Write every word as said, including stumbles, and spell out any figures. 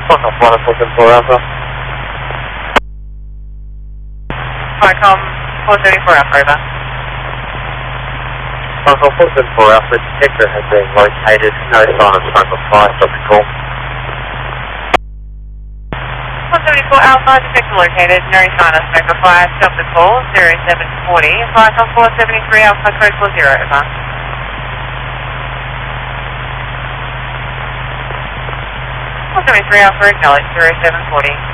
Welcome, one four seven four Alpha. Welcome, four seventy-four Alpha, over. Welcome, four seven four Alpha. Detector has been located. No sign of smoke or fire. Stop the call. four seventy-four Alpha, detector located. No sign of smoke or fire. Stop the call. zero seven forty. Welcome, four seventy-three Alpha, code four zero, over. four seventy-three Alpha, acknowledge, zero seven forty.